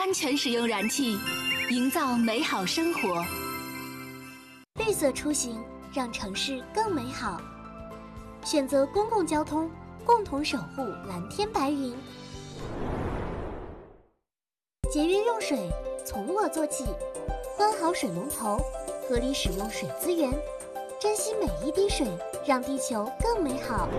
安全使用燃气，营造美好生活。 绿色出行，让城市更美好。选择公共交通，共同守护蓝天白云。节约用水，从我做起，关好水龙头，合理使用水资源，珍惜每一滴水，让地球更美好。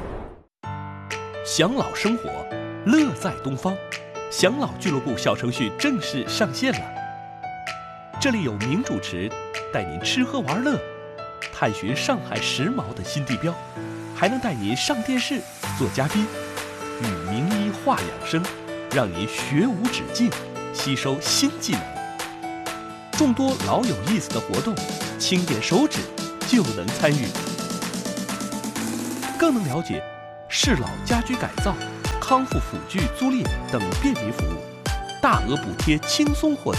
享老生活，乐在东方。享老俱乐部小程序正式上线了，这里有名主持带您吃喝玩乐，探寻上海时髦的新地标，还能带您上电视做嘉宾，与名医话养生，让您学无止境，吸收新技能。众多老有意思的活动，轻点手指就能参与，更能了解适老家居改造、康复辅具租赁等便民服务，大额补贴轻松获得。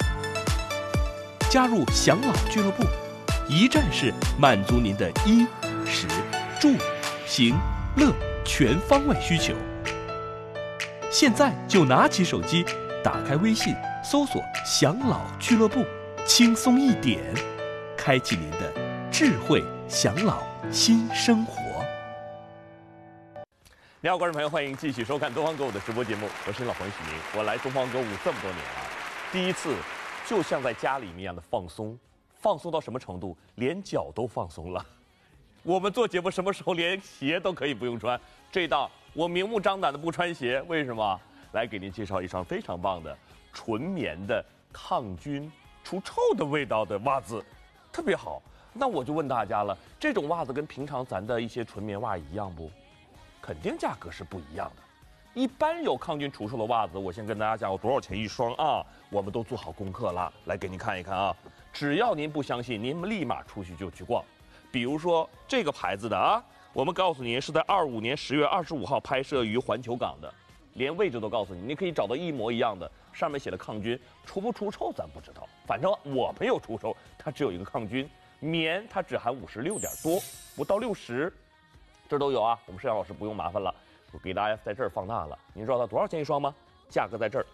加入享老俱乐部，一站式满足您的衣、食、住、行、乐全方位需求。现在就拿起手机，打开微信，搜索“享老俱乐部”，轻松一点，开启您的智慧享老新生活。你好，观众朋友，欢迎继续收看东方歌舞的直播节目，我是老朋友许明。我来东方歌舞这么多年了，第一次就像在家里面一样的放松，放松到什么程度？连脚都放松了。我们做节目什么时候连鞋都可以不用穿？这档我明目张胆的不穿鞋，为什么？来给您介绍一双非常棒的纯棉的抗菌除臭的味道的袜子，特别好。那我就问大家了，这种袜子跟平常咱的一些纯棉袜一样不？肯定价格是不一样的。一般有抗菌除臭的袜子，我先跟大家讲有多少钱一双啊？我们都做好功课了，来给您看一看啊。只要您不相信，您立马出去就去逛。比如说这个牌子的啊，我们告诉您是在25年10月25号拍摄于环球港的，连位置都告诉你，你可以找到一模一样的，上面写的抗菌，除不除臭咱不知道，反正我没有除臭，它只有一个抗菌。棉它只含56点多，不到60。这都有啊，我们摄像老师不用麻烦了，我给大家在这儿放大了。您知道它多少钱一双吗？价格在这儿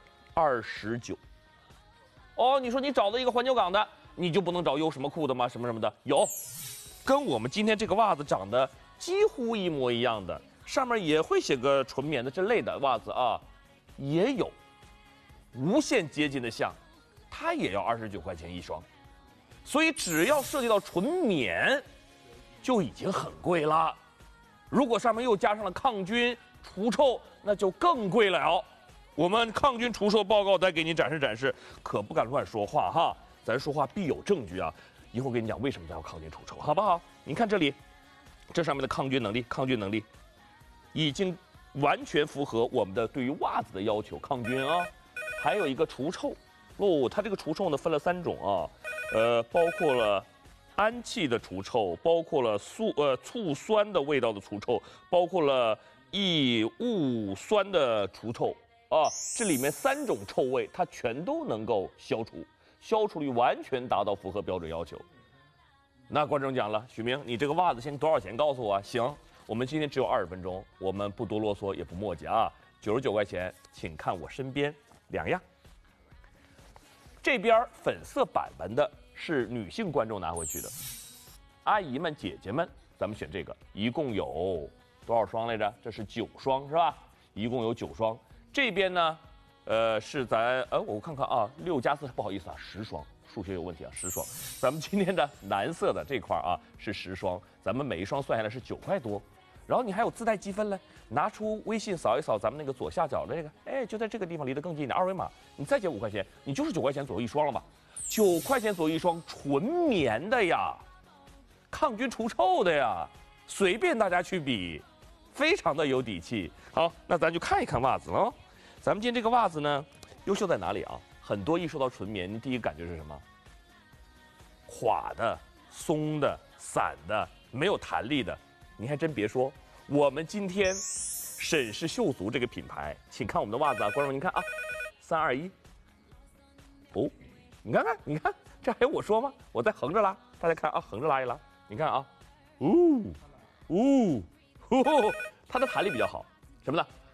，29。哦，你说你找到一个环球港的，你就不能找优什么裤的吗？什么什么的有，跟我们今天这个袜子长得几乎一模一样的，上面也会写个纯棉的这类的袜子啊，也有，无限接近的像，它也要29块钱一双。所以只要涉及到纯棉，就已经很贵了。如果上面又加上了抗菌除臭，那就更贵了。我们抗菌除臭报告再给您展示展示，可不敢乱说话哈，咱说话必有证据啊。一会儿给你讲为什么咱要抗菌除臭，好不好？您看这里，这上面的抗菌能力，已经完全符合我们的对于袜子的要求，抗菌啊。还有一个除臭哦，它这个除臭呢分了3种啊，包括了氨气的除臭，包括了醋酸的味道的除臭，包括了异物酸的除臭啊，这里面3种臭味它全都能够消除，消除率完全达到符合标准要求。那观众讲了，许明，你这个袜子先多少钱？告诉我啊。行，我们今天只有20分钟，我们不多啰嗦也不墨迹啊，99块钱，请看我身边2样。这边粉色版本的是女性观众拿回去的，阿姨们姐姐们，咱们选这个，一共有多少双来着？这是9双是吧？一共有9双。这边呢，是咱我看看啊，6+4，不好意思啊，10双，数学有问题啊，10双。咱们今天的蓝色的这块啊是10双，咱们每一双算下来是9块多。然后你还有自带积分嘞，拿出微信扫一扫咱们那个左下角的这个，哎，就在这个地方离得更近一点，二维码，你再减5块钱，你就是9块钱左右一双了吧？9块钱左右一双，纯棉的呀，抗菌除臭的呀，随便大家去比，非常的有底气。好，那咱就看一看袜子了。咱们今天这个袜子呢，优秀在哪里啊？很多一说到纯棉，你第一个感觉是什么？垮的、松的、散的，没有弹力的。你还真别说，我们今天沈氏秀足这个品牌，请看我们的袜子啊，观众您看啊，3、2、1，哦，你看看，你看，这还用我说吗？我再横着拉，大家看啊，横着拉一拉，你看啊，它的弹力比较好，什么呢？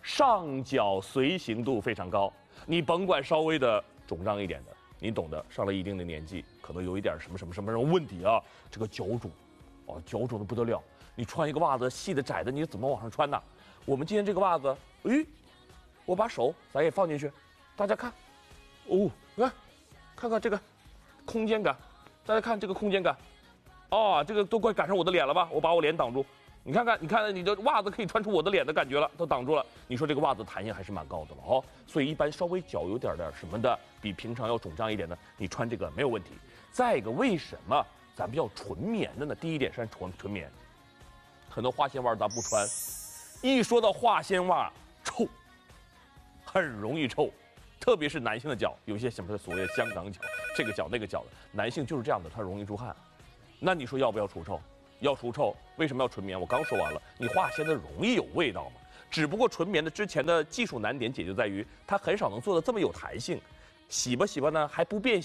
上脚随行度非常高。你甭管稍微的肿胀一点的，你懂得，上了一定的年纪，可能有一点什么问题啊，这个脚肿，哦，脚肿的不得了。你穿一个袜子，细的窄的，你怎么往上穿呢？我们今天这个袜子，我把手咱也放进去，大家看，哦，看看这个空间感，大家看这个空间感，哦，这个都快赶上我的脸了吧？我把我脸挡住，你看看，你的袜子可以穿出我的脸的感觉了，都挡住了。你说这个袜子弹性还是蛮高的了哦。所以一般稍微脚有点什么的，比平常要肿胀一点的，你穿这个没有问题。再一个，为什么咱们要纯棉的呢？第一点是纯棉，很多花线袜咱不穿，一说到花线袜臭，很容易臭。特别是男性的脚，有些什么所谓的香港脚，这个脚那个脚的，男性就是这样的，他容易出汗。那你说要不要除臭？要除臭，为什么要纯棉？我刚说完了，你化纤的容易有味道嘛。只不过纯棉的之前的技术难点解就在于它很少能做的这么有弹性，洗吧呢还不变形。